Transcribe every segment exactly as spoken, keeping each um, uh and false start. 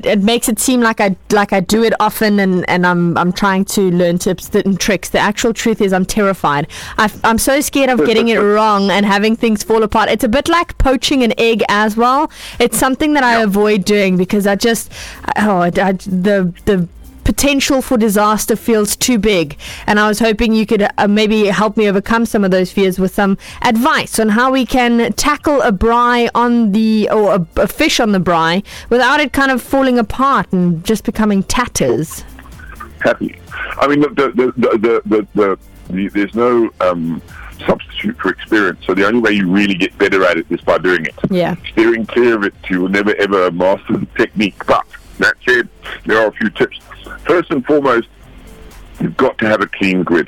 it makes it seem like I like I do it often, and, and I'm I'm trying to learn tips and tricks. The actual truth is I'm terrified. I've, I'm so scared of getting it wrong and having things fall apart. It's a bit like poaching an egg as well. It's something that I Yeah. avoid doing because I just oh I, I, the the potential for disaster feels too big, and I was hoping you could uh, maybe help me overcome some of those fears with some advice on how we can tackle a braai on the or a, a fish on the braai without it kind of falling apart and just becoming tatters. Happy. I mean, look, the the the the, the, the, the there's no um, substitute for experience. So the only way you really get better at it is by doing it. Yeah. Steering clear of it, you will never ever master the technique. But that said, there are a few tips. First and foremost, you've got to have a clean grid.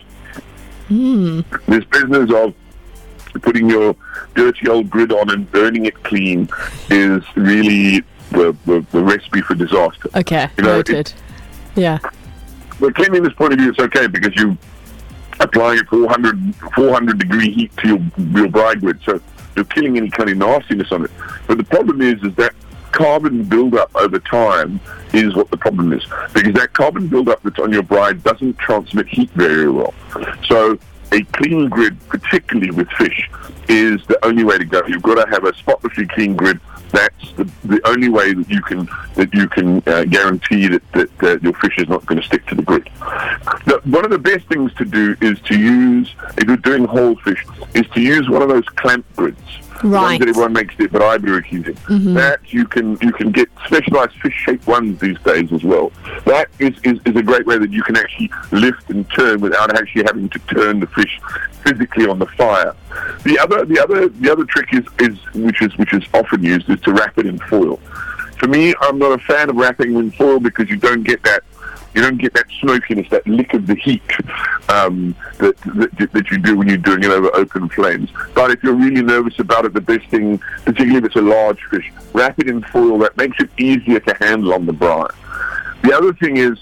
Mm. This business of putting your dirty old grid on and burning it clean is really the, the, the recipe for disaster. Okay, You know, noted. Yeah. From a cleanliness point of view, it's okay because you applying a four hundred, four hundred degree heat to your, your braai grid, so you're killing any kind of nastiness on it. But the problem is, is that carbon buildup over time is what the problem is, because that carbon buildup that's on your braai doesn't transmit heat very well. So a clean grid, particularly with fish, is the only way to go. You've got to have a spotlessly clean grid. That's the, the only way that you can that you can uh, guarantee that, that, that your fish is not going to stick to the grid. The, one of the best things to do is to use, if you're doing whole fish, is to use one of those clamp grids. The Right. ones that everyone makes their braai berries using. Mm-hmm. That you can you can get specialized fish-shaped ones these days as well. That is, is, is a great way that you can actually lift and turn without actually having to turn the fish physically on the fire. The other the other the other trick is, is which is which is often used is to wrap it in foil. For me, I'm not a fan of wrapping in foil because you don't get that you don't get that smokiness, that lick of the heat um, that, that that you do when you're doing it over open flames. But if you're really nervous about it, the best thing, particularly if it's a large fish, wrap it in foil. That makes it easier to handle on the braai. The other thing is,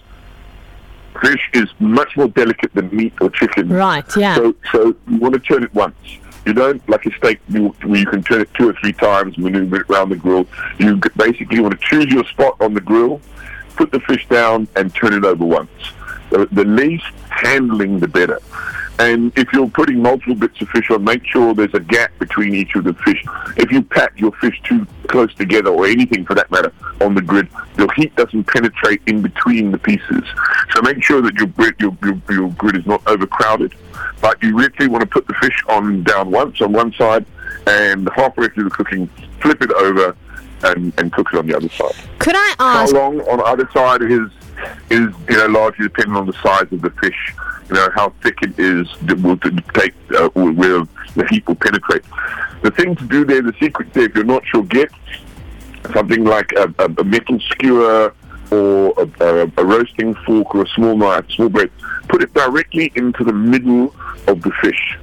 fish is much more delicate than meat or chicken. Right, yeah. So, so you want to turn it once. You don't, like a steak, you, where you can turn it two or three times, maneuver it around the grill. You g- basically want to choose your spot on the grill, put the fish down, and turn it over once. The, the least handling, the better. And if you're putting multiple bits of fish on, make sure there's a gap between each of the fish. If you pack your fish too close together, or anything for that matter, on the grid, your heat doesn't penetrate in between the pieces. So make sure that your grid, your, your, your grid is not overcrowded. But you literally want to put the fish on down once on one side, and halfway through the cooking, flip it over and, and cook it on the other side. Could I How ask? long on either side is is you know largely depending on the size of the fish. You know how thick it is that will take uh, where the heat will penetrate. The thing to do there, the secret there, if you're not sure, get something like a, a, a metal skewer or a, a, a roasting fork or a small knife, small blade. Put it directly into the middle of the fish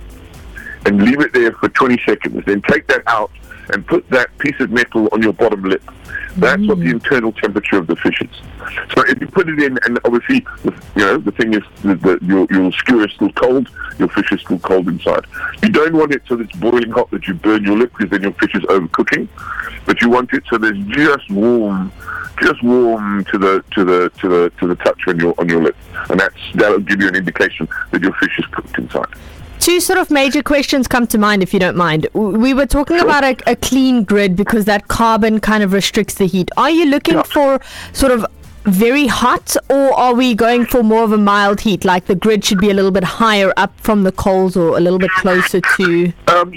and leave it there for twenty seconds. Then take that out and put that piece of metal on your bottom lip. That's mm. what the internal temperature of the fish is. So if you put it in, and obviously, the, you know, the thing is that the, your, your skewer is still cold, your fish is still cold inside. You don't want it so that it's boiling hot that you burn your lip, because then your fish is overcooking. But you want it so that it's just warm, just warm to the to the to the to the touch on your on your lip, and that's that'll give you an indication that your fish is cooked inside. Two sort of major questions come to mind, if you don't mind. We were talking about a, a clean grid because that carbon kind of restricts the heat. Are you looking Yeah. for sort of very hot, or are we going for more of a mild heat, like the grid should be a little bit higher up from the coals or a little bit closer to... Um,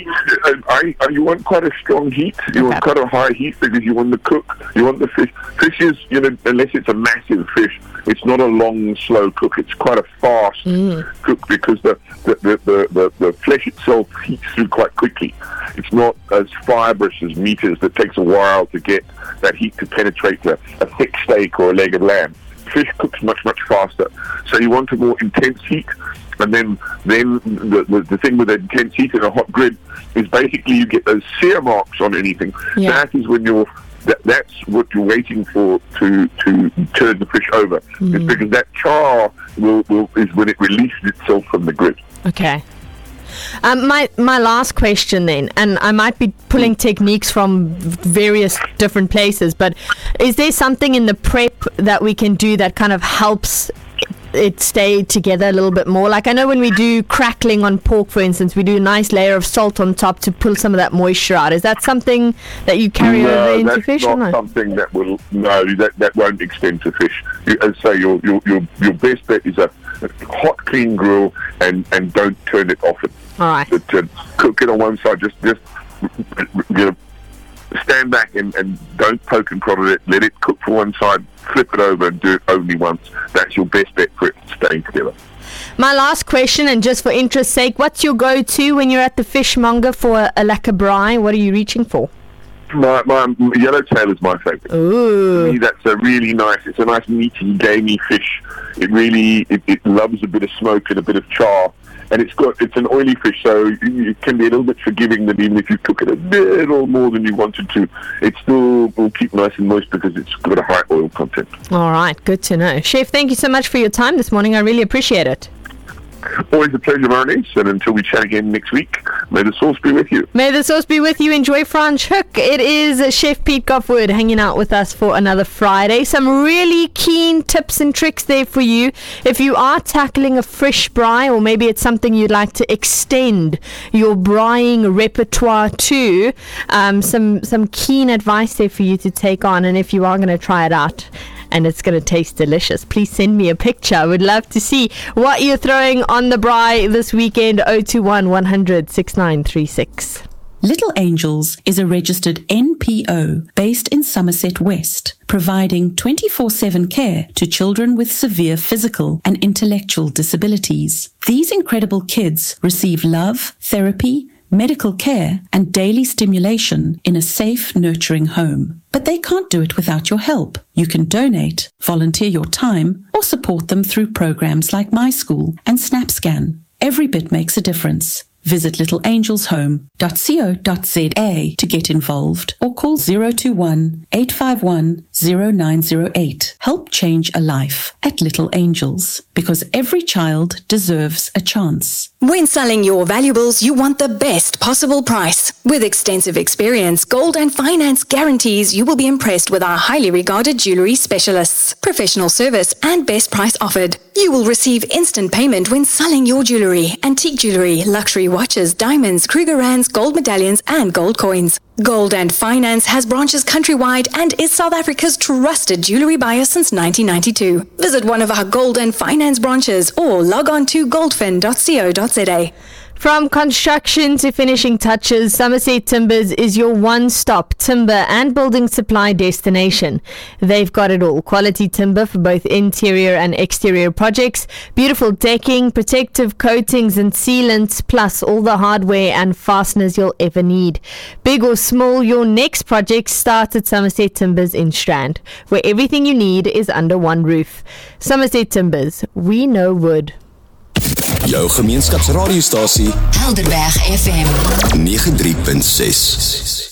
I, I, you want quite a strong heat. You Okay. want quite a high heat because you want the cook. You want the fish. Fish is, you know, unless it's a massive fish, it's not a long, slow cook. It's quite a fast Mm. cook because the the, the, the, the the flesh itself heats through quite quickly. It's not as fibrous as meat is. That takes a while to get that heat to penetrate a, a thick steak or a leg of lamb. Fish cooks much, much faster. So you want a more intense heat. And then, then the, the the thing with the intense heat in a hot grid is basically you get those sear marks on anything. Yeah. That is when you're that, that's what you're waiting for to to turn the fish over. Mm. It's because that char will, will is when it releases itself from the grid. Okay. Um, my my last question then, and I might be pulling techniques from various different places, but is there something in the prep that we can do that kind of helps it stay together a little bit more? Like, I know when we do crackling on pork, for instance, we do a nice layer of salt on top to pull some of that moisture out. Is that something that you carry no, over into that's fish? not Or no? something that will. No, that that won't extend to fish. You, as I say, your your your your best bet is a, a hot, clean grill, and and don't turn it often. All right. But, uh, cook it on one side. Just just you know, stand back and, and don't poke and prod at it. Let it cook for one side. Flip it over and do it only once. That's your best bet for it staying together. My last question, and just for interest's sake, what's your go-to when you're at the fishmonger for a, a lekker braai? What are you reaching for? My, my yellowtail is my favourite. Ooh. To me, that's a really nice. It's a nice meaty, gamey fish. It really it, it loves a bit of smoke and a bit of char. And it's got it's an oily fish, so it can be a little bit forgiving that even if you cook it a little more than you wanted to, it still will keep nice and moist because it's got a high oil content. All right, good to know. Chef, thank you so much for your time this morning. I really appreciate it. Always a pleasure, Marnice, and until we chat again next week, may the sauce be with you. May the sauce be with you. Enjoy Franschhoek. It is Chef Pete Goffwood hanging out with us for another Friday. Some really keen tips and tricks there for you. If you are tackling a fresh braai, or maybe it's something you'd like to extend your braaiing repertoire to, um, some, some keen advice there for you to take on. And if you are going to try it out, and it's going to taste delicious, please send me a picture. I would love to see what you're throwing on the braai this weekend. oh two one, one hundred, sixty-nine thirty-six. Little Angels is a registered N P O based in Somerset West, providing twenty-four seven care to children with severe physical and intellectual disabilities. These incredible kids receive love, therapy, medical care, and daily stimulation in a safe, nurturing home. But they can't do it without your help. You can donate, volunteer your time, or support them through programs like My School and SnapScan. Every bit makes a difference. Visit little angels home dot co dot za to get involved, or call zero two one, eight five one, zero nine zero eight. Help change a life at Little Angels, because every child deserves a chance. When selling your valuables, you want the best possible price. With extensive experience, Gold and Finance guarantees you will be impressed with our highly regarded jewelry specialists. Professional service and best price offered. You will receive instant payment when selling your jewelry, antique jewelry, luxury watches, diamonds, Krugerrands, gold medallions, and gold coins. Gold and Finance has branches countrywide and is South Africa's trusted jewelry buyer since nineteen ninety-two. Visit one of our Gold and Finance branches or log on to goldfin dot co dot za. From construction to finishing touches, Somerset Timbers is your one-stop timber and building supply destination. They've got it all. Quality timber for both interior and exterior projects, beautiful decking, protective coatings and sealants, plus all the hardware and fasteners you'll ever need. Big or small, your next project starts at Somerset Timbers in Strand, where everything you need is under one roof. Somerset Timbers, we know wood. Jou gemeenskapsradiostasie Helderberg F M ninety-three point six.